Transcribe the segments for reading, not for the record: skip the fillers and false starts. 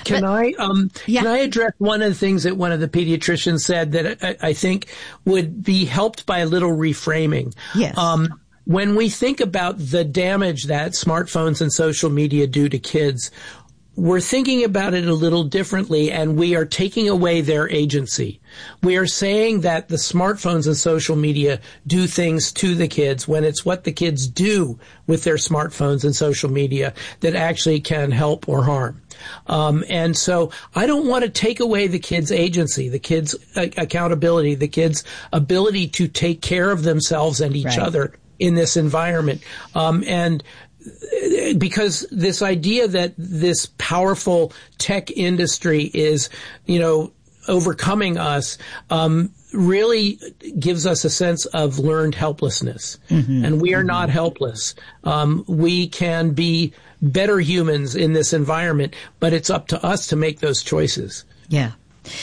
Can I address one of the things that one of the pediatricians said that I think would be helped by a little reframing? Yes. When we think about the damage that smartphones and social media do to kids, we're thinking about it a little differently, and we are taking away their agency. We are saying that the smartphones and social media do things to the kids when it's what the kids do with their smartphones and social media that actually can help or harm. And so I don't want to take away the kids' agency, the kids' accountability, the kids' ability to take care of themselves and each other in this environment. And because this idea that this powerful tech industry is, overcoming us, really gives us a sense of learned helplessness. Mm-hmm. And we are not helpless. We can be better humans in this environment, but it's up to us to make those choices. Yeah.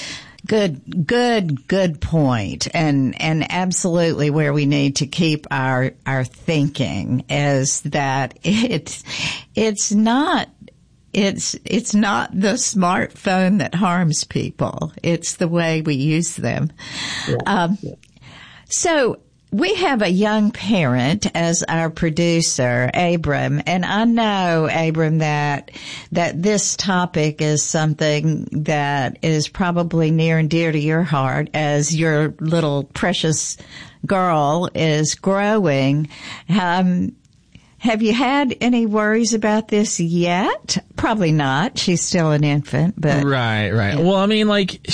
Good point. And absolutely where we need to keep our thinking is that it's not the smartphone that harms people. It's the way we use them. Yeah. So we have a young parent as our producer, Abram, and I know, Abram, that this topic is something that is probably near and dear to your heart as your little precious girl is growing. Have you had any worries about this yet? Probably not. She's still an infant, but. Right. Yeah. Well, I mean,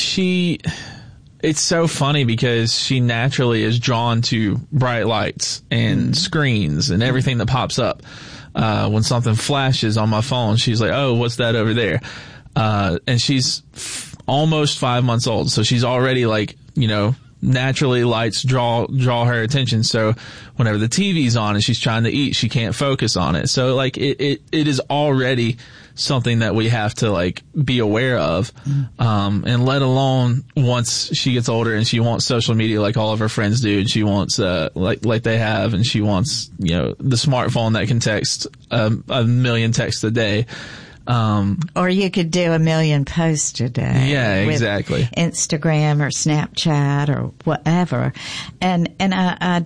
it's so funny because she naturally is drawn to bright lights and screens and everything that pops up. When something flashes on my phone, she's like, oh, what's that over there? And she's almost 5 months old. So she's already naturally lights draw her attention. So whenever the TV's on and she's trying to eat, she can't focus on it. So it is already something that we have to be aware of. And let alone once she gets older and she wants social media like all of her friends do, and she wants, like they have, and she wants, the smartphone that can text a million texts a day. Or you could do 1 million posts a day. Yeah, exactly. Instagram or Snapchat or whatever. And I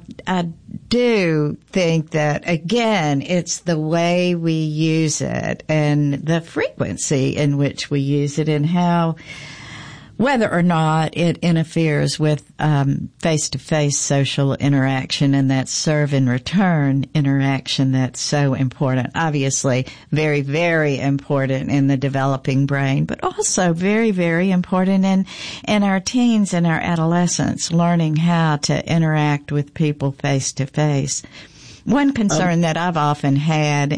do think that, again, it's the way we use it and the frequency in which we use it and how, whether or not it interferes with face-to-face social interaction and that serve and return interaction that's so important. Obviously, very, very important in the developing brain, but also very, very important in our teens and our adolescents, learning how to interact with people face-to-face. One concern that I've often had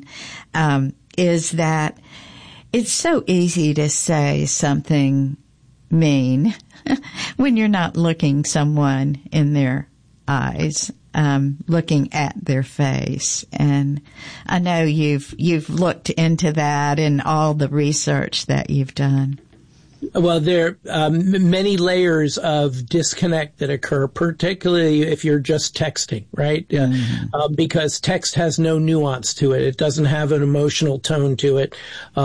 is that it's so easy to say something mean when you're not looking someone in their eyes, looking at their face. And I know you've looked into that in all the research that you've done. Well, there are many layers of disconnect that occur, particularly if you're just texting, right? Because text has no nuance to it. It doesn't have an emotional tone to it.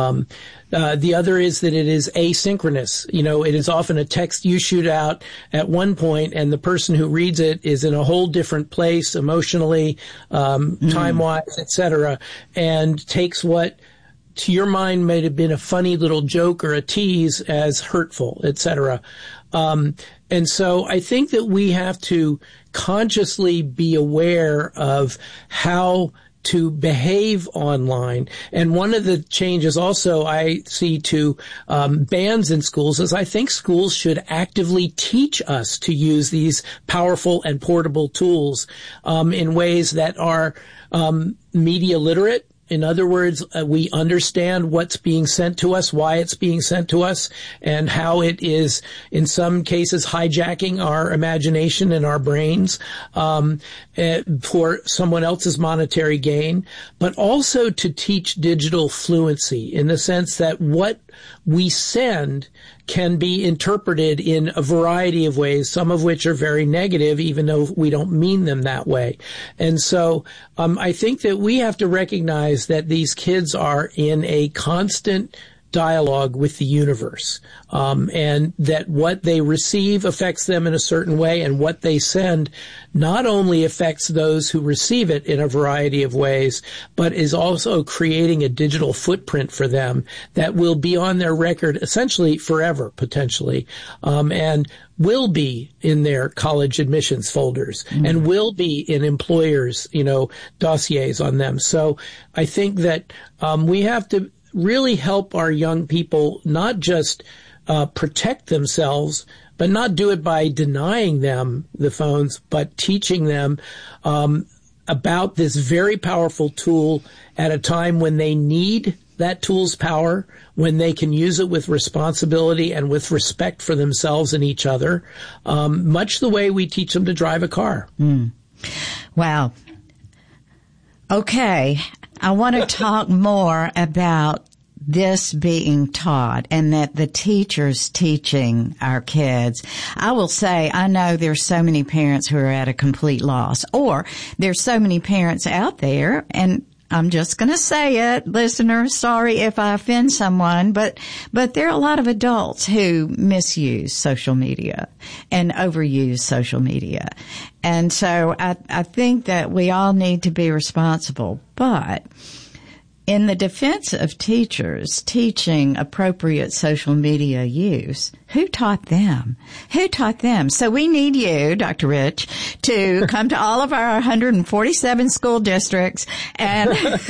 The other is that it is asynchronous. It is often a text you shoot out at one point, and the person who reads it is in a whole different place emotionally, time-wise, et cetera, and takes what to your mind might have been a funny little joke or a tease as hurtful, et cetera. And so I think that we have to consciously be aware of how to behave online. And one of the changes also I see to bans in schools is I think schools should actively teach us to use these powerful and portable tools in ways that are media literate. In other words, we understand what's being sent to us, why it's being sent to us, and how it is, in some cases, hijacking our imagination and our brains for someone else's monetary gain, but also to teach digital fluency in the sense that what we send can be interpreted in a variety of ways, some of which are very negative, even though we don't mean them that way. And so I think that we have to recognize that these kids are in a constant dialogue with the universe, and that what they receive affects them in a certain way, and what they send not only affects those who receive it in a variety of ways, but is also creating a digital footprint for them that will be on their record essentially forever, potentially, and will be in their college admissions folders and will be in employers, dossiers on them. So I think that we have to really help our young people not just protect themselves, but not do it by denying them the phones, but teaching them about this very powerful tool at a time when they need that tool's power, when they can use it with responsibility and with respect for themselves and each other, much the way we teach them to drive a car. Wow. Okay. I want to talk more about this being taught and that the teachers teaching our kids. I will say, I know there's so many parents who are at a complete loss, or there's so many parents out there, and I'm just going to say it, listeners, sorry if I offend someone, but there are a lot of adults who misuse social media and overuse social media. And so I think that we all need to be responsible. But in the defense of teachers teaching appropriate social media use, who taught them? Who taught them? So we need you, Dr. Rich, to come to all of our 147 school districts and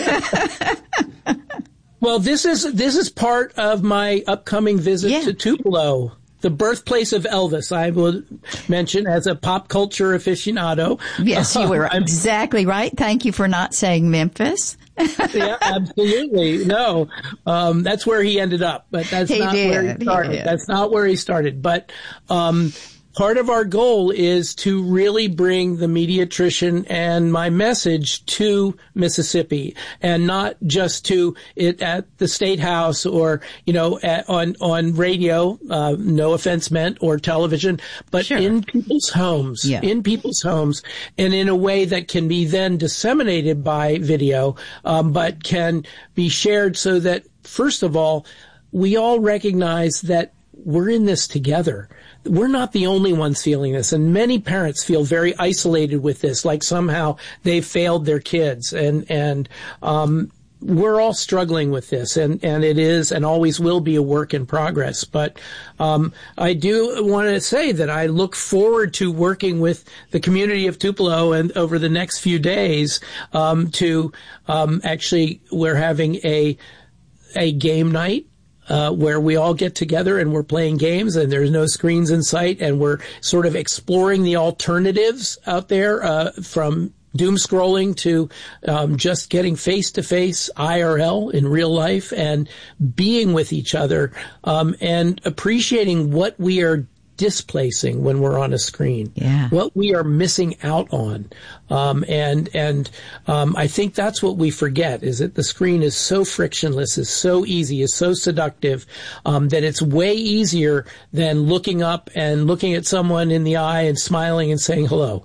Well, this is part of my upcoming visit to Tupelo, the birthplace of Elvis, I will mention, as a pop culture aficionado. Yes, you were exactly right. Thank you for not saying Memphis. Yeah, absolutely. No, that's where he ended up, but that's not where he started. That's not where he started. But part of our goal is to really bring the Mediatrician and my message to Mississippi, and not just to it at the State House or, on radio, no offense meant, or television, but in people's homes, in people's homes, and in a way that can be then disseminated by video, but can be shared so that, first of all, we all recognize that we're in this together. We're not the only ones feeling this, and many parents feel very isolated with this, like somehow they've failed their kids, and we're all struggling with this, and it is and always will be a work in progress. But I do want to say that I look forward to working with the community of Tupelo, and over the next few days to actually, we're having a game night where we all get together and we're playing games, and there's no screens in sight, and we're sort of exploring the alternatives out there, from doom scrolling to just getting face-to-face IRL in real life and being with each other, and appreciating what we are displacing when we're on a screen, what we are missing out on. And I think that's what we forget, is that the screen is so frictionless, is so easy, is so seductive, that it's way easier than looking up and looking at someone in the eye and smiling and saying hello.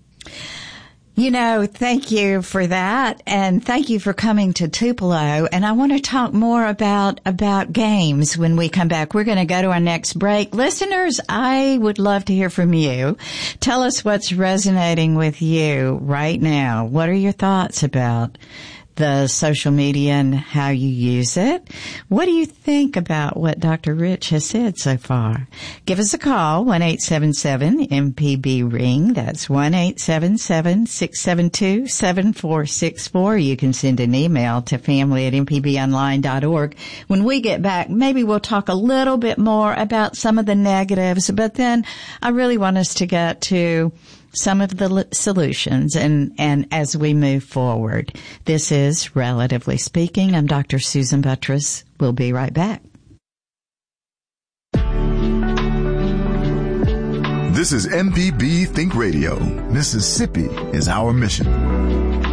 Thank you for that, and thank you for coming to Tupelo. And I want to talk more about games when we come back. We're going to go to our next break. Listeners, I would love to hear from you. Tell us what's resonating with you right now. What are your thoughts about the social media and how you use it? What do you think about what Dr. Rich has said so far? Give us a call, 1-877-MPB-RING. That's 1-877-672-7464. You can send an email to family@mpbonline.org. When we get back, maybe we'll talk a little bit more about some of the negatives, but then I really want us to get to some of the solutions and as we move forward. This is Relatively Speaking. I'm Dr. Susan Buttross. We'll be right back. This is MPB Think Radio. Mississippi is our mission.